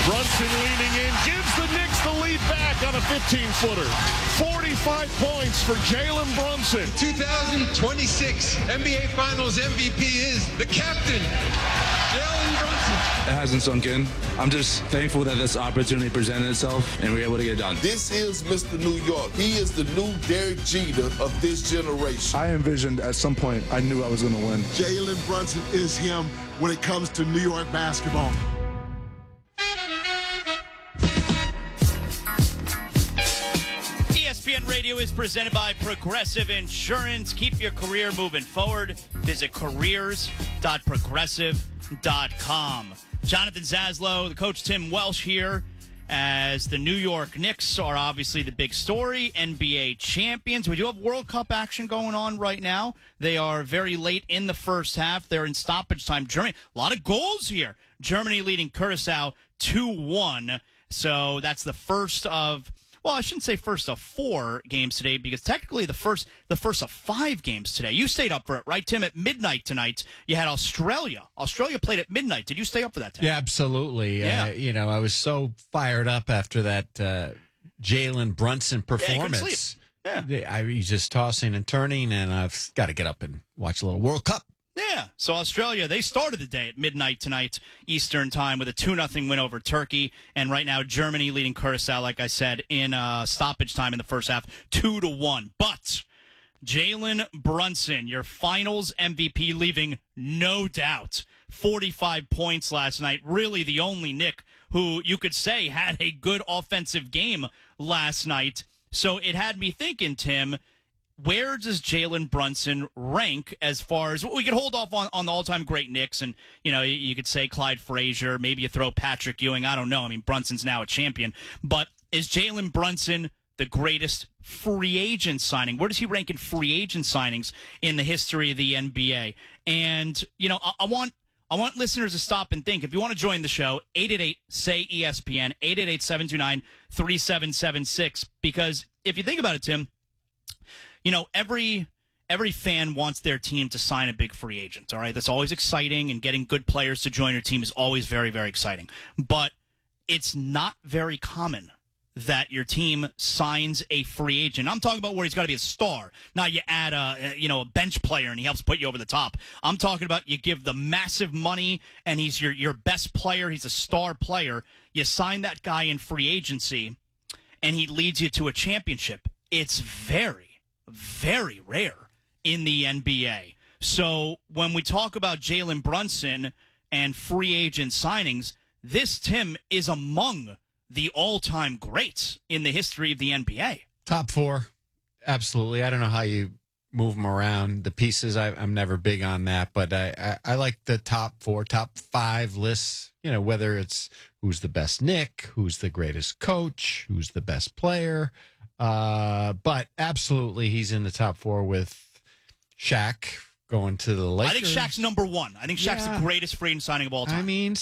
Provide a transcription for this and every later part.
Brunson leaning in, gives the Knicks the lead back on a 15-footer. 45 points for Jalen Brunson. 2026 NBA Finals MVP is the captain, Jalen Brunson. It hasn't sunk in. I'm just thankful that this opportunity presented itself and we were able to get it done. This is Mr. New York. He is the new Derek Jeter of this generation. I envisioned at some point I knew I was going to win. Jalen Brunson is him when it comes to New York basketball. ESPN Radio is presented by Progressive Insurance. Keep your career moving forward. Visit careers.progressive.com. Jonathan Zaslow, the coach Tim Welsh here, as the New York Knicks are obviously the big story, NBA champions. We do have World Cup action going on right now. They are very late in the first half. They're in stoppage time. Germany, a lot of goals here. Germany leading Curaçao 2-1. So that's the first of... Well, I shouldn't say first of 4 games today because technically the first of 5 games today. You stayed up for it, right, Tim? At midnight tonight, you had Australia. Australia played at midnight. Did you stay up for that, Tim? Yeah, absolutely. Yeah. I was so fired up after that Jalen Brunson performance. Yeah. He's just tossing and turning, and I've got to get up and watch a little World Cup. Yeah, so Australia, they started the day at midnight tonight, Eastern time, with a 2-0 win over Turkey. And right now, Germany leading Curaçao, like I said, in stoppage time in the first half, 2-1. But Jalen Brunson, your finals MVP, leaving no doubt. 45 points last night. Really the only Knick who you could say had a good offensive game last night. So it had me thinking, Tim, where does Jalen Brunson rank as far as we could hold off on the all-time great Knicks? And, you could say Clyde Frazier, maybe you throw Patrick Ewing. I don't know. I mean, Brunson's now a champion. But is Jalen Brunson the greatest free agent signing? Where does he rank in free agent signings in the history of the NBA? And, I want listeners to stop and think. If you want to join the show, 888-SAY-ESPN, 888-729-3776. Because if you think about it, Tim, every fan wants their team to sign a big free agent, all right? That's always exciting, and getting good players to join your team is always very, very exciting. But it's not very common that your team signs a free agent. I'm talking about where he's got to be a star. Now you add a bench player and he helps put you over the top. I'm talking about you give the massive money and he's your best player. He's a star player. You sign that guy in free agency and he leads you to a championship. It's very, very rare in the NBA. So when we talk about Jalen Brunson and free agent signings, this, Tim, is among the all-time greats in the history of the NBA. Top 4, absolutely. I don't know how you move them around. The pieces, I'm never big on that, but I like the top 4, top 5 lists, whether it's who's the best Knick, who's the greatest coach, who's the best player. But absolutely, he's in the top 4 with Shaq going to the Lakers. I think Shaq's number 1. I think Shaq's the greatest free agent signing of all time. I mean,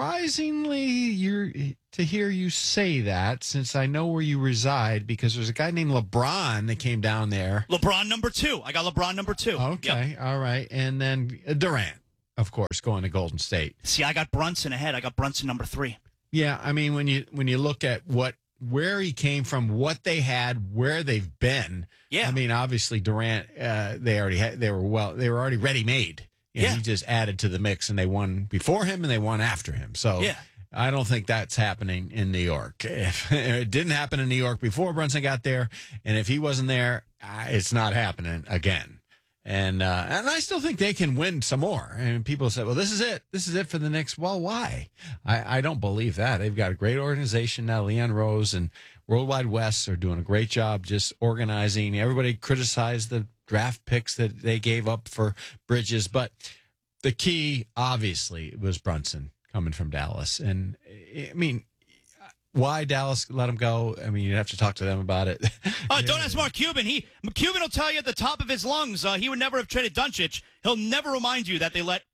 surprisingly, to hear you say that, since I know where you reside, because there's a guy named LeBron that came down there. LeBron number 2. I got LeBron number 2. Okay, yep. All right. And then Durant, of course, going to Golden State. See, I got Brunson ahead. I got Brunson number 3. Yeah, I mean, when you look at where he came from, what they had, where they've been. Yeah. I mean, obviously Durant, they were already ready-made. Yeah. He just added to the mix, and they won before him and they won after him. So yeah. I don't think that's happening in New York. If it didn't happen in New York before Brunson got there, and if he wasn't there, it's not happening again. And I still think they can win some more. And people say, well, this is it. This is it for the Knicks. Well, why? I don't believe that. They've got a great organization now. Leon Rose and Worldwide West are doing a great job just organizing. Everybody criticized the draft picks that they gave up for Bridges. But the key, obviously, was Brunson coming from Dallas. And, I mean, why Dallas let him go? I mean, you'd have to talk to them about it. Don't ask Mark Cuban. Cuban will tell you at the top of his lungs he would never have traded Doncic. He'll never remind you that they let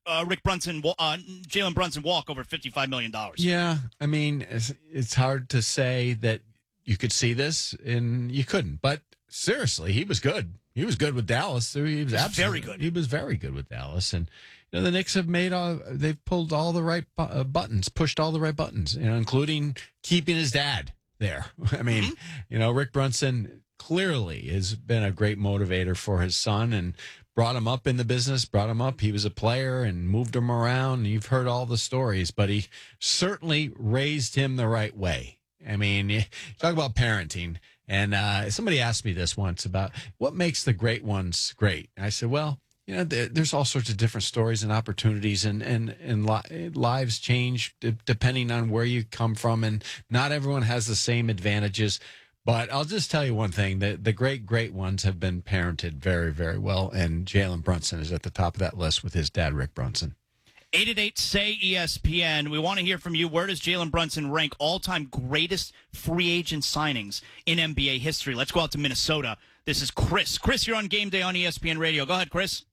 Jalen Brunson walk over $55 million. Yeah, I mean, it's hard to say that you could see this and you couldn't. But seriously, he was good. He was good with Dallas. He was very good. He was very good with Dallas, and the Knicks have they've pulled all the right buttons, pushed all the right buttons, including keeping his dad there. I mean, Rick Brunson clearly has been a great motivator for his son and brought him up in the business, brought him up. He was a player and moved him around. You've heard all the stories, but he certainly raised him the right way. I mean, you talk about parenting. And somebody asked me this once about what makes the great ones great. And I said, well, there's all sorts of different stories and opportunities, and lives change depending on where you come from. And not everyone has the same advantages. But I'll just tell you one thing. The great ones have been parented very, very well. And Jalen Brunson is at the top of that list with his dad, Rick Brunson. 888-SAY-ESPN. We want to hear from you. Where does Jalen Brunson rank all-time greatest free agent signings in NBA history? Let's go out to Minnesota. This is Chris. Chris, you're on Game Day on ESPN Radio. Go ahead, Chris.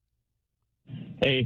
Hey,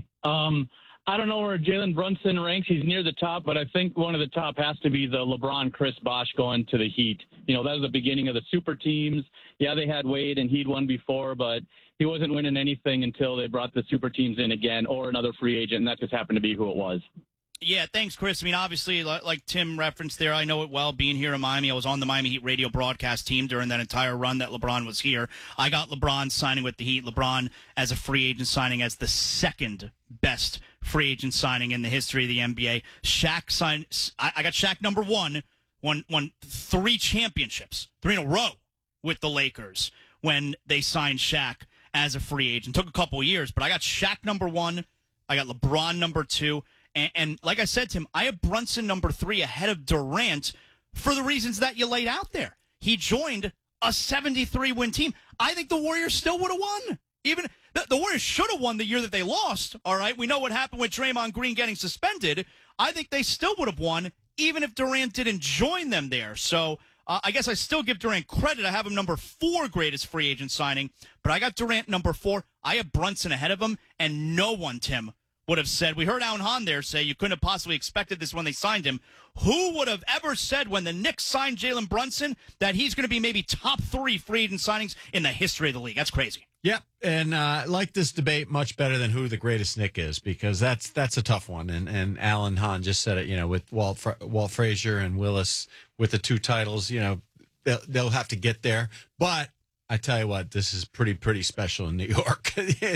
I don't know where Jalen Brunson ranks. He's near the top, but I think one of the top has to be the LeBron Chris Bosh going to the Heat. That was the beginning of the super teams. Yeah, they had Wade and he'd won before, but he wasn't winning anything until they brought the super teams in again or another free agent, and that just happened to be who it was. Yeah, thanks, Chris. I mean, obviously, like Tim referenced there, I know it well being here in Miami. I was on the Miami Heat radio broadcast team during that entire run that LeBron was here. I got LeBron signing with the Heat. LeBron as a free agent signing as the second best free agent signing in the history of the NBA. Shaq signed. I got Shaq number one, won 3 championships, 3 in a row with the Lakers when they signed Shaq as a free agent. Took a couple of years, but I got Shaq number 1. I got LeBron number 2. And like I said to him, I have Brunson number 3 ahead of Durant for the reasons that you laid out there. He joined a 73-win team. I think the Warriors still would have won. Even the Warriors should have won the year that they lost, all right? We know what happened with Draymond Green getting suspended. I think they still would have won even if Durant didn't join them there. So I guess I still give Durant credit. I have him number 4 greatest free agent signing, but I got Durant number 4. I have Brunson ahead of him, and no one, Tim, would have said, we heard Alan Hahn there say you couldn't have possibly expected this when they signed him. Who would have ever said when the Knicks signed Jalen Brunson that he's going to be maybe top 3 free agent signings in the history of the league? That's crazy. Yep, and I like this debate much better than who the greatest Knick is, because that's a tough one. And Alan Hahn just said it, with Walt Frazier and Willis with the 2 titles, they'll have to get there. But I tell you what, this is pretty special in New York.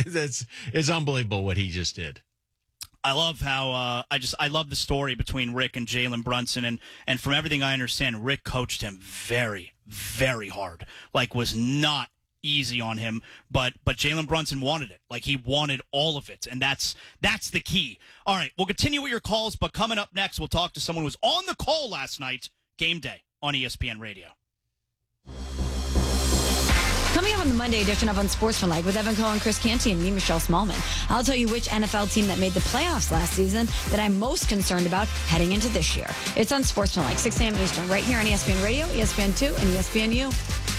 It's unbelievable what he just did. I love how I love the story between Rick and Jalen Brunson, and from everything I understand, Rick coached him very, very hard. Was not easy on him, but Jalen Brunson wanted it. He wanted all of it, and that's the key. All right, we'll continue with your calls, but coming up next, we'll talk to someone who was on the call last night, Game Day on ESPN Radio. Coming up on the Monday edition of Unsportsmanlike with Evan Cohen, Chris Canty, and me, Michelle Smallman. I'll tell you which NFL team that made the playoffs last season that I'm most concerned about heading into this year. It's Unsportsmanlike, 6 a.m. Eastern, right here on ESPN Radio, ESPN2, and ESPNU.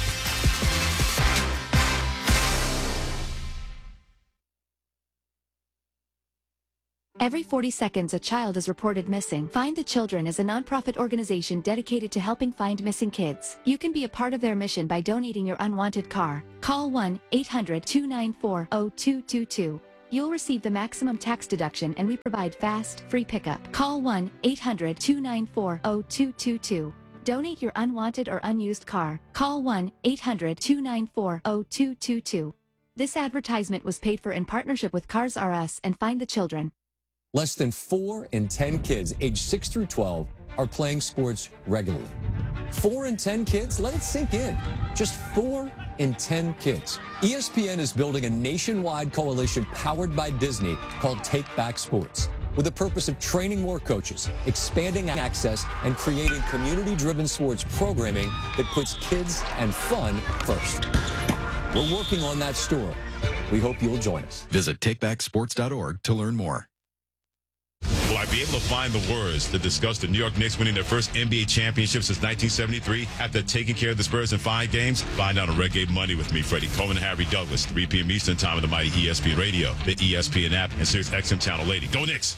Every 40 seconds, a child is reported missing. Find the Children is a nonprofit organization dedicated to helping find missing kids. You can be a part of their mission by donating your unwanted car. Call 1-800-294-0222. You'll receive the maximum tax deduction, and we provide fast, free pickup. Call 1-800-294-0222. Donate your unwanted or unused car. Call 1-800-294-0222. This advertisement was paid for in partnership with Cars R Us and Find the Children. Less than 4 in 10 kids aged 6 through 12 are playing sports regularly. 4 in 10 kids? Let it sink in. Just 4 in 10 kids. ESPN is building a nationwide coalition powered by Disney called Take Back Sports, with the purpose of training more coaches, expanding access, and creating community-driven sports programming that puts kids and fun first. We're working on that story. We hope you'll join us. Visit takebacksports.org to learn more. Will I be able to find the words to discuss the New York Knicks winning their first NBA championship since 1973 after taking care of the Spurs in 5 games? Find out on Red Gate Money with me, Freddie Coleman and Harry Douglas, 3 p.m. Eastern time on the mighty ESPN Radio, the ESPN app, and Sirius XM Channel 80. Go Knicks!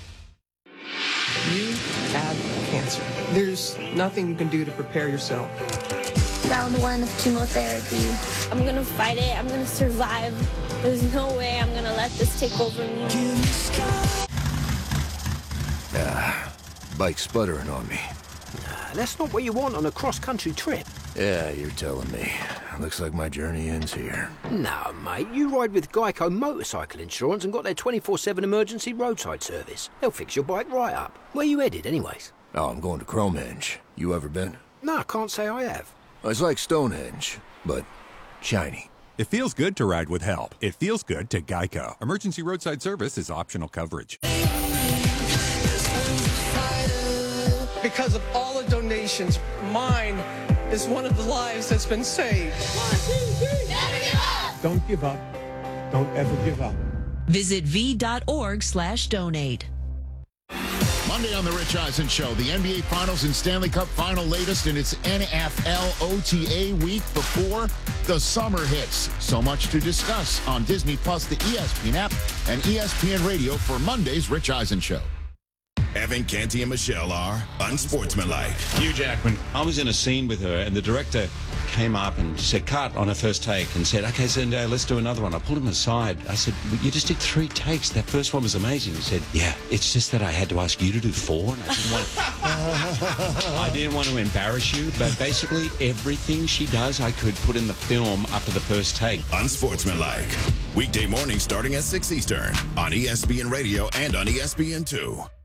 You have cancer. There's nothing you can do to prepare yourself. round 1 of chemotherapy. I'm gonna fight it. I'm gonna survive. There's no way I'm gonna let this take over me. Bike's sputtering on me. Nah, that's not what you want on a cross-country trip. Yeah, you're telling me. Looks like my journey ends here. No, mate, you ride with Geico Motorcycle Insurance and got their 24/7 emergency roadside service. They'll fix your bike right up. Where you headed, anyways? Oh, I'm going to Cromenge. You ever been? No, I can't say I have. It's like Stonehenge, but shiny. It feels good to ride with help. It feels good to Geico. Emergency roadside service is optional coverage. Because of all the donations, mine is one of the lives that's been saved. 1, 2, 3, never give up! Don't give up. Don't ever give up. Visit v.org/donate. Monday on The Rich Eisen Show, the NBA Finals and Stanley Cup Final latest in its NFL OTA week before the summer hits. So much to discuss on Disney Plus, the ESPN app, and ESPN Radio for Monday's Rich Eisen Show. Evan, Canty, and Michelle are unsportsmanlike. Hugh Jackman. I was in a scene with her, and the director came up and said, cut on her first take, and said, okay, Zendaya, let's do another one. I pulled him aside. I said, you just did 3 takes. That first one was amazing. He said, yeah, it's just that I had to ask you to do 4, and I didn't want to embarrass you, but basically everything she does, I could put in the film after the first take. Unsportsmanlike. Weekday morning starting at 6 Eastern on ESPN Radio and on ESPN2.